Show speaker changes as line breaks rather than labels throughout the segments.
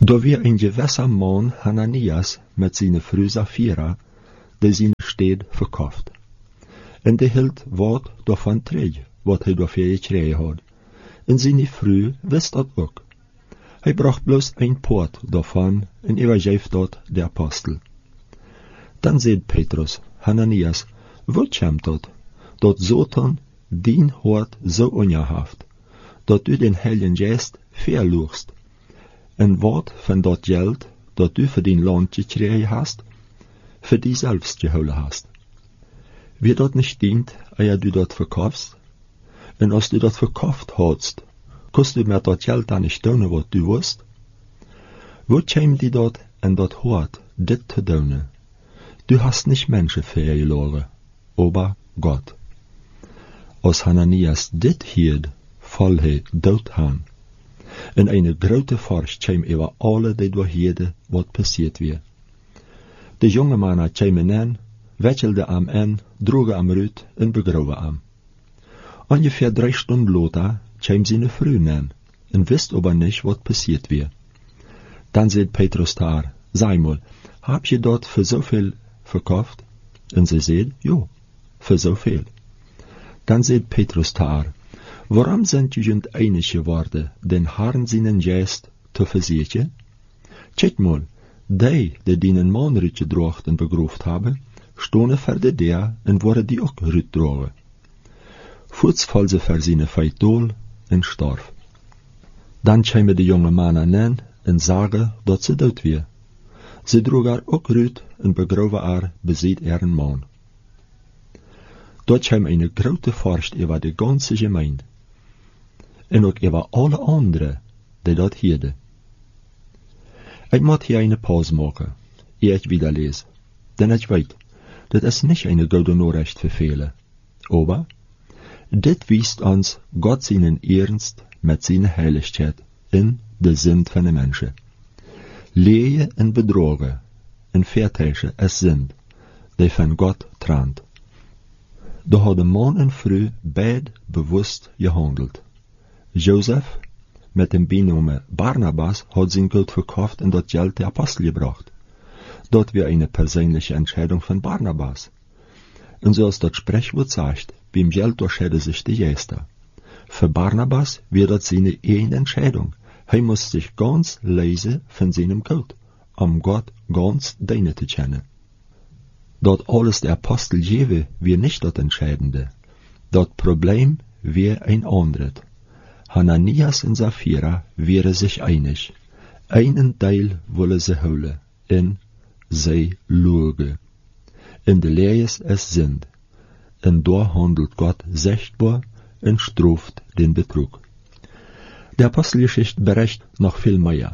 Da wir ein gewisser Mann Hananias mit seiner Frau Sapphira, der seine Städte verkauft. Und der hielt Wort davon träg, wat hij dafür gekregen had. En seine Frau wist dat ook. Hij bracht bloß ein Port davon en übergeeft dat der Apostel. Dan zei Petrus, Hananias, wat komt dat Satan dien hart zo ongehaft, dat u den Heiligen Geest verloorst, en wat van dat geld, dat u voor den Land gekregen hast, für die selbst geholen hast. Wie dat nicht dient, eer du dat verkaufst, en als du dat verkauft hast, kost du met dat geld dan nicht doen wat du wust? Wat käm die dat en dat hart, dit te doen? Du hast nicht Menschen verloren, aber Gott. Als Hananias dit hield, val hij dood aan. En eine grote Furcht käm über alle die doorhielden wat passiert weer. De jonge mannen kämen aan, wetjelden am en, droegen am Rüt en begraven am. Ungefähr 3 Stunden later käm seine Frau an, en wist aber nicht, wat passiert weer. Dann sagt Petrus daar, sei mal, hab je dort für so viel verkauft? Und sie sagt, jo, für so viel. Dann sagt Petrus daar, warum sind je einig geworden, den Herrn seinen Geist zu versichern? Check mal, die den Mann rütgedracht en begroefd hebben, stonden verder der en worden die ook rütgedragen. Voets val ze voor zijn feit dool en starf. Dan kwamen de jonge mannen aan en zagen dat ze dood weer. Ze droeg haar ook rüt en begroven haar bezit een man. Dort kwam een grote Furcht over de ganze Gemeinde. En ook over alle anderen die dat hielden. Ik moet hier een pauze maken, eer ik wieder lees. Denn ik weet, dat is niet een goede Nachricht für viele. Aber dit wiest ons Gott seinen Ernst mit seiner Heiligkeit in de Sinn van de Menschen. Lehe en bedrogen en vertäusche es sind, die van Gott trennt. Da hadden man en vrouw beid bewusst gehandelt. Joseph mit dem Beinamen Barnabas hat sein Geld verkauft und das Geld der Apostel gebracht. Dort wäre eine persönliche Entscheidung von Barnabas. Und so als das Sprichwort sagt, beim Geld unterscheidet sich die Geister. Für Barnabas wird das seine eigene Entscheidung. Er muss sich ganz leise von seinem Geld, um Gott ganz dienen zu kennen. Dort alles der Apostel gebe, wir nicht das Entscheidende. Das Problem wäre ein anderes. Hananias und Sapphira wären sich einig. Einen Teil wolle sie holen, in sie lügen. In der Lehres es sind, und da handelt Gott sichtbar und straft den Betrug. Der Apostelgeschichte berichtet noch viel mehr.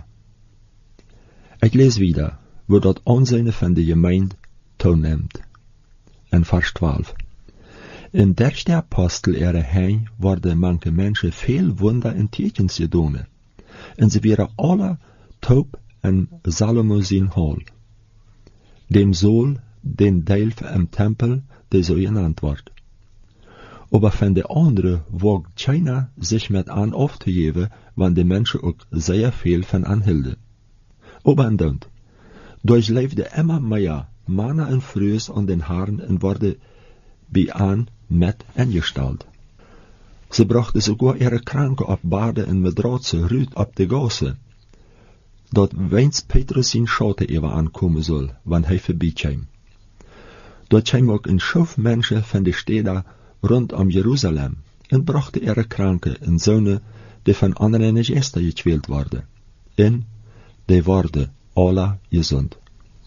Ich lese wieder, wo das Ansehen von der Gemeinde toenimmt. In Vers 12. In der Apostel ihre Heim worden manche Menschen viel Wunder und Tekens gedoen, und sie wären alle taub in Salomo sein Hall. Dem soll den Teil im Tempel, der so genannt wird. Aber von der andere wagt keiner sich mit an aufzugeben, wann die Menschen auch sehr viel von anhielden. Aber und durchleefde immer mehr Männer und Frühes an den Haaren und wurde bei an mit eingestellt. Sie brachten sogar ihre Kranke auf Bade und Matratzen rüt ab die Gasse, dort wens Petrus in Schaute über ankommen soll, wann er vorbeikäm. Dort kämen auch ein Schuf Menschen von den Städten rund um Jerusalem und brachten ihre Kranke in Söhne, die von anderen Gästen gequält worden. Und die wurden alle gesund.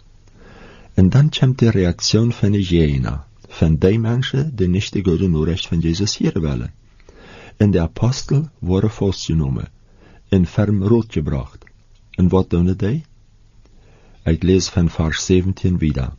Und dann kommt die Reaktion von den Jena, von den Menschen, die nicht die gute Nachricht von Jesus hier wollen. Und die Apostel wurden festgenommen, in ferm Rot gebracht. Und was tun die? Ich lese von Vers 17 wieder.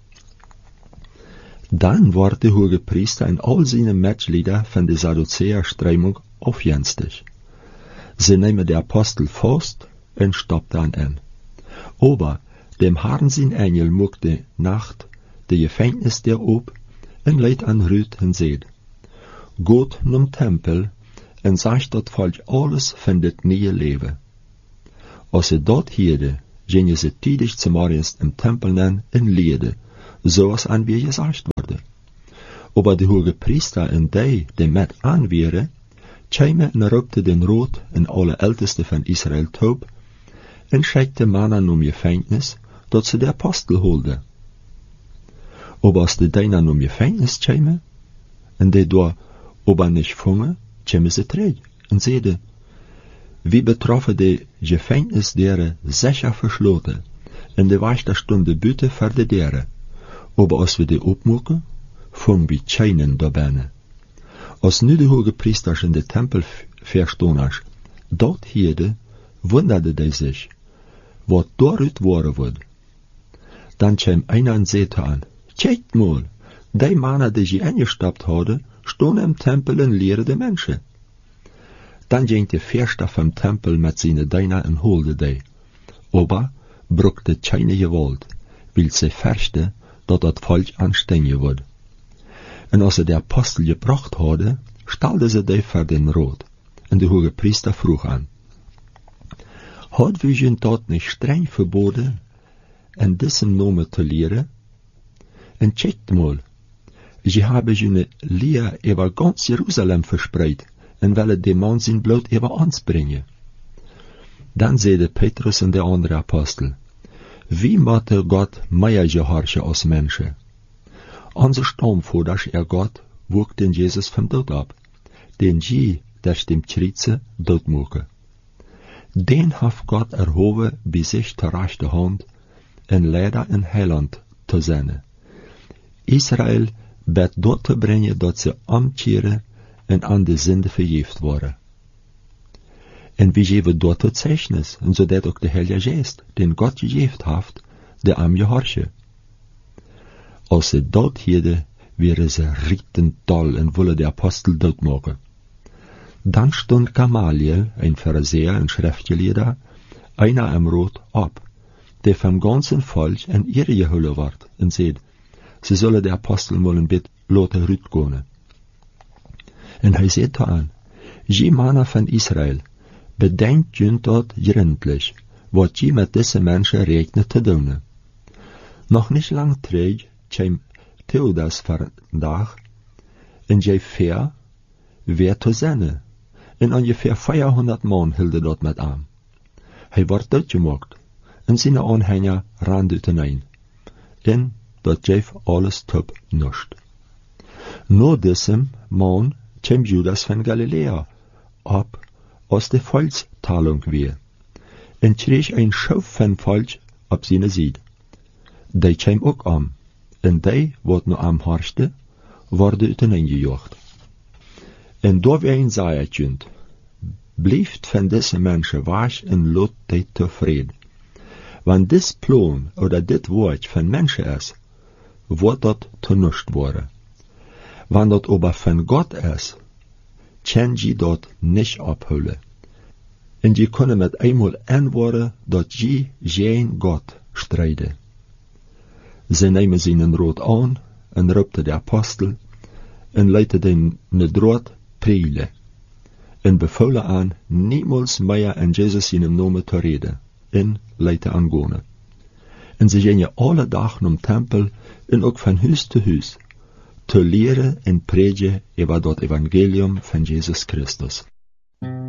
Dann wurde der Hohepriester in all seine Mitglieder von der Sadduzäer-Strömung aufjenstig. Sie nehmen die Apostel fest und stoppten an. Aber dem Herrn sein Engel muckte Nacht die Gefängnis der Ob und leid an Rüt und seht. Gott num Tempel und sagt dort falsch alles von det neue Leben. Als sie dort hierde, gingen ze tijdig 's morgens im tempel nen en leerden, zoals aan wie gezegd worden. Ober de hoge priester en die met aanweren, kwamen en roepten den rood en alle ältesten van Israël toe, en schikte mannen om gevangenis, dat ze de apostel holden. Ober als de dijnen om gevangenis kwamen, en die door ober niet vangen, kwamen ze terug, en zeiden, wie betroffen de gevangenisdeuren zeker versloten, en de wachter stonden buiten voor de deuren. Ober als we die opmoeken, vangen we keinen daar binnen. Als nu de hoge priesters in de tempelverstonders dat hielden, wonderden die zich, wat daaruit worden wordt. Dan kwam einer en zei te aan, kijk mal, die mannen die je ingestapt hadden, stonden im tempel en leren de mensen. Dan ging de verster van tempel met zijn dienaar en holde die. Ober brukte keine geweld, wil ze verste dat het volk aanständig wordt. En als ze de apostel gebracht hadden, stelden ze die voor den rood. En de hoge priester vroeg aan, had u je dat niet streng verboden, en dessen namen te leren? En kijkt mal, ze hebben je leer over ganz Jeruzalem verspreid, en willen de man zijn bloed over ons brengen. Dan zeiden Petrus en de andere apostel, wie moet God meer gehorchen als mensen? Onze stamvoerders God wokten Jezus van dood op, den je durch dem Kreuz doodmoken. Den heeft God erhoven bij zich ter rechterhand, en leider en heiland te zijn. Israël werd door te brengen dat ze omkeren en aan de zonde vergeeft worden. En wie geven door tot zeichnis, en zodat ook de Heilige Geest, den God gegeven heeft, de am gehorchen. Als ze dat hielden, werden ze richten tal en willen de apostel doodmaken. Dan stond Gamaliel, een Phariseer en schriftgeleerder, einer am rood op, die van ganzen volk en eer gehullen wordt, en zei, ze zullen de apostel molen bid laten uitkomen. En hij zei te aan, je mannen van Israël, bedenkt je dat gründlich, wat je met deze mensen rekent te doen. Nog niet lang terug kwam Theudas vandaag, en jij ver weer te zijn, en ongeveer 400 man hielden dat met aan. Hij wordt doodgemaakt, en zijn aanhanger randen uiteen, en dat geef alles top nust. Na deze man kwam Judas van Galilea op als de volkstalung weer, en kreeg een schoof van volk op zijn zijde. Die kwam ook aan, en die wat nu am harste, worden uiteengejaagd. En door wie een zei kunt, blijft van deze mensen wacht en laat die tevreden. Want dit plan, oder dit woord van mensen is, wordt dat te nust worden. Want dat aber van God is, kan je dat niet ophouden. En je kunnen met eenmaal antwoorden dat je geen God strijden. Ze nemen zijn rood aan en roepten de apostel en lieten den drood preilen en bevolen aan niemals meer in Jezus in naam te reden en lieten aangaan. En ze gingen alle dagen om tempel en ook van huis te huis te leren en predigen over dat evangelium van Jezus Christus.